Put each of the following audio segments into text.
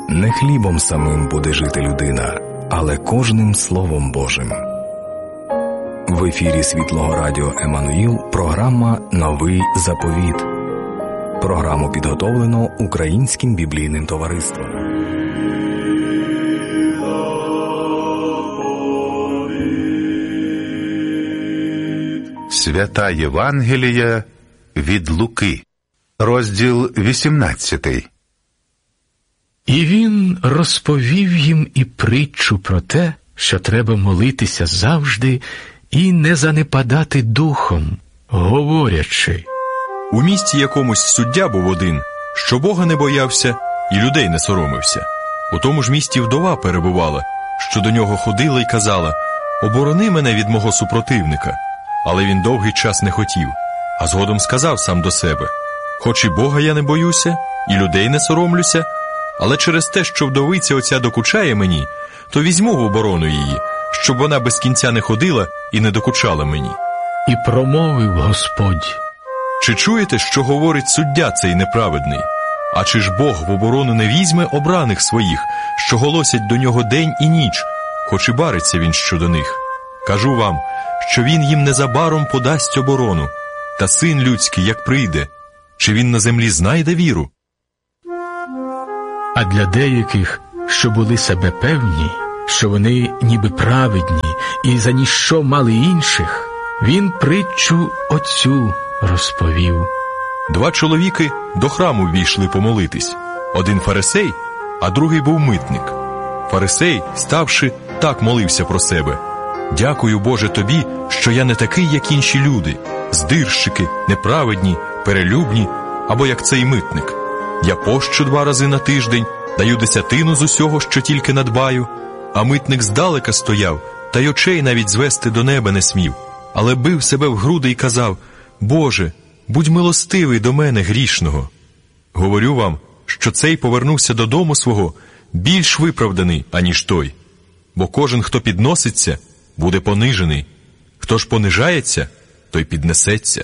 Не хлібом самим буде жити людина, але кожним Словом Божим. В ефірі Світлого Радіо Еммануїл програма «Новий заповіт». Програму підготовлено Українським біблійним товариством. Свята Євангелія від Луки, розділ 18. І він розповів їм і притчу про те, що треба молитися завжди і не занепадати духом, говорячи: у місті якомусь суддя був один, що Бога не боявся і людей не соромився. У тому ж місті вдова перебувала, що до нього ходила й казала: «Оборони мене від мого супротивника». Але він довгий час не хотів, а згодом сказав сам до себе: «Хоч і Бога я не боюся, і людей не соромлюся, але через те, що вдовиця оця докучає мені, то візьму в оборону її, щоб вона без кінця не ходила і не докучала мені». І промовив Господь: «Чи чуєте, що говорить суддя цей неправедний? А чи ж Бог в оборону не візьме обраних своїх, що голосять до нього день і ніч, хоч і бариться він щодо них? Кажу вам, що він їм незабаром подасть оборону. Та Син людський, як прийде, чи він на землі знайде віру?» А для деяких, що були себе певні, що вони ніби праведні і за ніщо мали інших, він притчу оцю розповів. 2 чоловіки до храму ввійшли помолитись. Один фарисей, а другий був митник. Фарисей, ставши, так молився про себе: «Дякую, Боже, тобі, що я не такий, як інші люди, здирщики, неправедні, перелюбні, або як цей митник. Я пощу 2 рази на тиждень, даю десятину з усього, що тільки надбаю». А митник здалека стояв, та й очей навіть звести до неба не смів, але бив себе в груди й казав: «Боже, будь милостивий до мене, грішного». Говорю вам, що цей повернувся додому свого більш виправданий, аніж той. Бо кожен, хто підноситься, буде понижений, хто ж понижається, той піднесеться.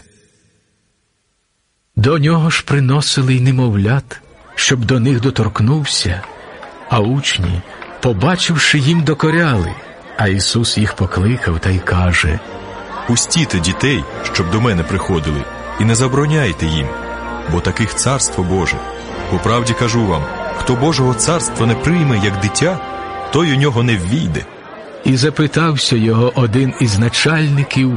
До нього ж приносили й немовлят, щоб до них доторкнувся, а учні, побачивши, їм докоряли. А Ісус їх покликав та й каже: «Пустіте дітей, щоб до мене приходили, і не забороняйте їм, бо таких царство Боже. По правді кажу вам, хто Божого царства не прийме, як дитя, той у нього не ввійде». І запитався його один із начальників,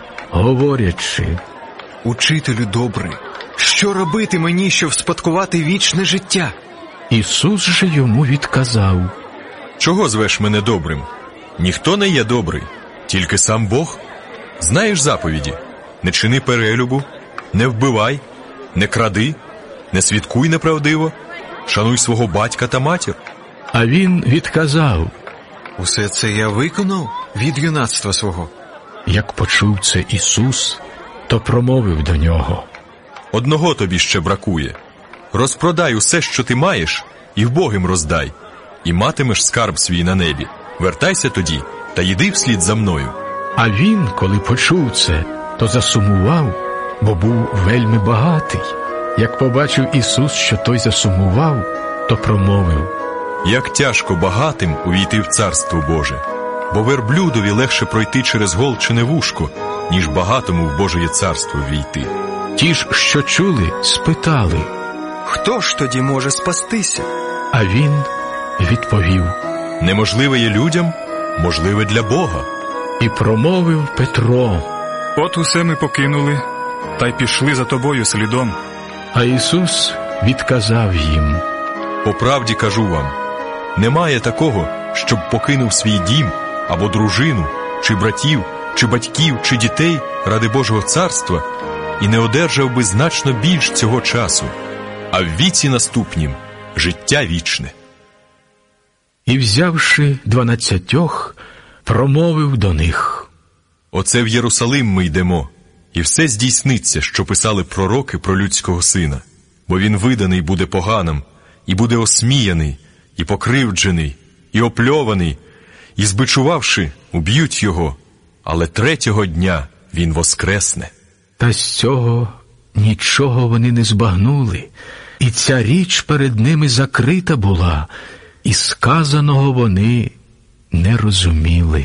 говорячи: «Учителю добрий, що робити мені, щоб спадкувати вічне життя?» Ісус же йому відказав: «Чого звеш мене добрим? Ніхто не є добрий, тільки сам Бог. Знаєш заповіді: не чини перелюбу, не вбивай, не кради, не свідкуй неправдиво, шануй свого батька та матір». А він відказав: «Усе це я виконав від юнацтва свого». Як почув це Ісус, то промовив до нього: «Одного тобі ще бракує. Розпродай усе, що ти маєш, і вбогим роздай, і матимеш скарб свій на небі. Вертайся тоді та йди вслід за мною». А він, коли почув це, то засумував, бо був вельми багатий. Як побачив Ісус, що той засумував, то промовив: «Як тяжко багатим увійти в Царство Боже, бо верблюдові легше пройти через голчине вушко, ніж багатому в Божеє царство ввійти». Ті ж, що чули, спитали: «Хто ж тоді може спастися?» А він відповів: «Неможливе є людям, можливе для Бога». І промовив Петро: «От усе ми покинули, та й пішли за тобою слідом». А Ісус відказав їм: «По правді кажу вам, немає такого, щоб покинув свій дім, або дружину, чи братів, чи батьків, чи дітей ради Божого царства, і не одержав би значно більш цього часу, а в віці наступнім життя вічне». І, взявши 12, промовив до них: «Оце в Єрусалим ми йдемо, і все здійсниться, що писали пророки про людського сина. Бо він виданий буде поганим, і буде осміяний, і покривджений, і опльований, і, збичувавши, уб'ють його, але 3-го дня він воскресне». Та з цього нічого вони не збагнули і ця річ перед ними закрита була, і сказаного вони не розуміли.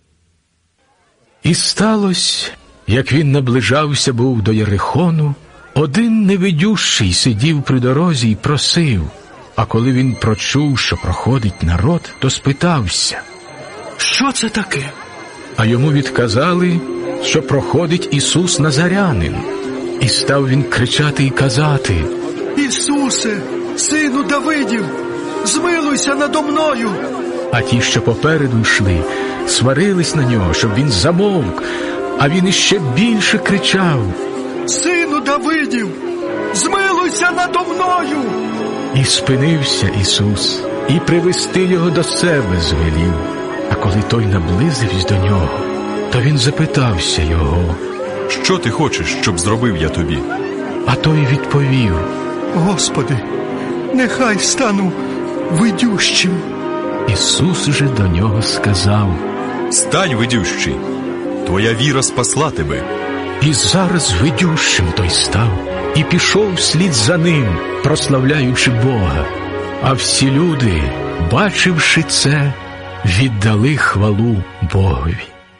І сталося, як він наближався був до Єрихону, один невидющий сидів при дорозі і просив, а коли він прочув, що проходить народ, то спитався: «Що це таке?» А йому відказали, що проходить Ісус Назарянин. І став він кричати і казати: «Ісусе, сину Давидів, змилуйся надо мною!» А ті, що попереду йшли, сварились на нього, щоб він замовк, а він іще більше кричав: «Сину Давидів, змилуйся надо мною!» І спинився Ісус, і привести його до себе звелів. А коли той наблизився до нього, то він запитався його: «Що ти хочеш, щоб зробив я тобі?» А той відповів: «Господи, нехай стану видющим». Ісус же до нього сказав: «Стань видющий, твоя віра спасла тебе». І зараз видющим той став, і пішов вслід за ним, прославляючи Бога. А всі люди, бачивши це, віддали хвалу Богові.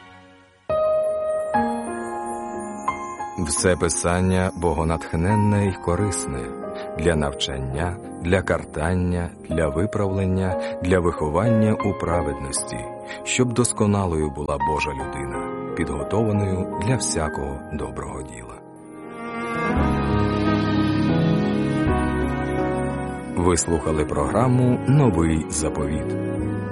Все писання богонатхненне й корисне для навчання, для картання, для виправлення, для виховання у праведності, щоб досконалою була Божа людина, підготованою для всякого доброго діла. Ви слухали програму «Новий заповіт».